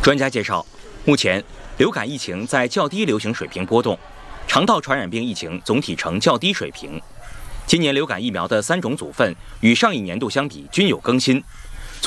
专家介绍，目前流感疫情在较低流行水平波动，肠道传染病疫情总体呈较低水平。今年流感疫苗的3种组分与上一年度相比均有更新，